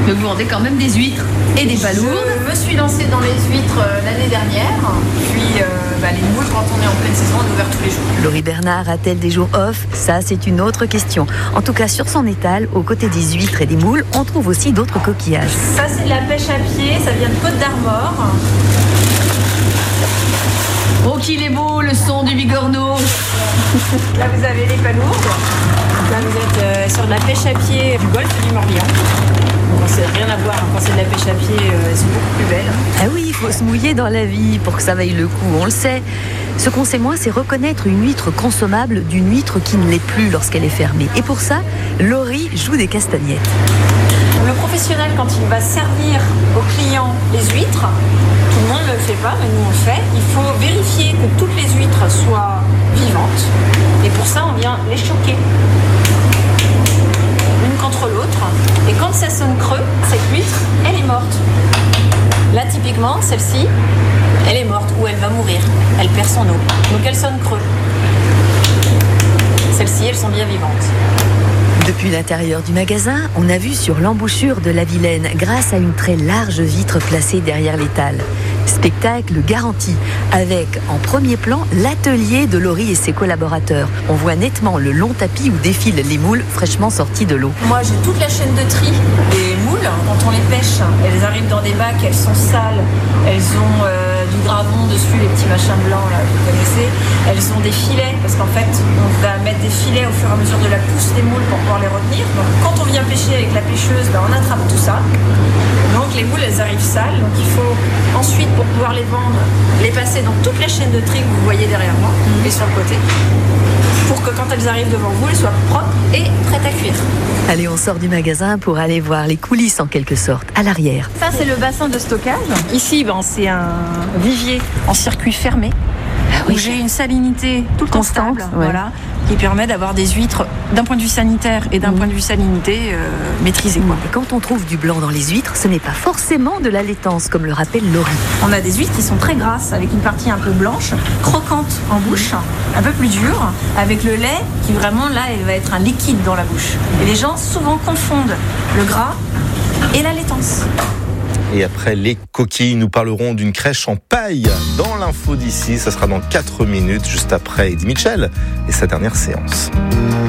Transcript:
Mais vous vendez quand même des huîtres et des palourdes. Je me suis lancée dans les huîtres l'année dernière. Puis les moules, quand on est en pleine saison, on est ouvert tous les jours. Laurie Bernard a-t-elle des jours off ? Ça, c'est une autre question. En tout cas, sur son étal, aux côtés des huîtres et des moules, on trouve aussi d'autres coquillages. Ça, c'est de la pêche à pied. Ça vient de Côte d'Armor. Oh, qu'il est beau, le son du bigorneau. Là, vous avez les palourdes. Là, vous êtes sur de la pêche à pied du golfe du Morbihan. Bon, c'est rien à voir. Quand c'est de la pêche à pied, elles sont beaucoup plus belles. Ah oui, il faut se mouiller dans la vie pour que ça vaille le coup, on le sait. Ce qu'on sait moins, c'est reconnaître une huître consommable d'une huître qui ne l'est plus lorsqu'elle est fermée. Et pour ça, Laurie joue des castagnettes. Le professionnel, quand il va servir aux clients les huîtres, tout le monde ne le fait pas, mais nous on le fait. Il faut vérifier que toutes les huîtres soient vivantes. Et pour ça, on vient les choquer l'une contre l'autre. Et quand ça sonne creux, cette huître, elle est morte. Là, typiquement, celle-ci, elle est morte ou elle va mourir. Elle perd son eau. Donc elle sonne creux. Celles-ci, elles sont bien vivantes. Depuis l'intérieur du magasin, on a vu sur l'embouchure de la Vilaine grâce à une très large vitre placée derrière l'étal. Spectacle garanti, avec en premier plan l'atelier de Laurie et ses collaborateurs. On voit nettement le long tapis où défilent les moules fraîchement sortis de l'eau. Moi, j'ai toute la chaîne de tri des moules. Quand on les pêche, elles arrivent dans des bacs, elles sont sales, elles ont du gravon dessus, les petits machins blancs, là, vous connaissez. Elles ont des filets, parce qu'en fait, on va mettre des filets au fur et à mesure de la pousse des moules pour pouvoir les retenir. Donc, quand on vient pêcher avec la pêcheuse, on attrape tout ça. Donc, les moules, elles arrivent sales. Donc, il faut ensuite, pour pouvoir les vendre, les passer dans toute la chaîne de tri que vous voyez derrière moi et sur le côté, pour que quand elles arrivent devant vous, elles soient propres et prêtes à cuire. Allez, on sort du magasin pour aller voir les coulisses en quelque sorte, à l'arrière. Ça, c'est le bassin de stockage. Ici, c'est un vivier en circuit fermé. Où j'ai une salinité tout le temps stable, voilà, qui permet d'avoir des huîtres d'un point de vue sanitaire et d'un point de vue salinité maîtrisé. Et quand on trouve du blanc dans les huîtres, ce n'est pas forcément de la laitance, comme le rappelle Laurie. On a des huîtres qui sont très grasses, avec une partie un peu blanche, croquante en bouche, un peu plus dure, avec le lait qui vraiment, là, elle va être un liquide dans la bouche. Et les gens souvent confondent le gras et la laitance. Et après les coquilles, nous parlerons d'une crèche en paille dans l'info d'ici. Ça sera dans 4 minutes, juste après Eddie Mitchell et sa dernière séance.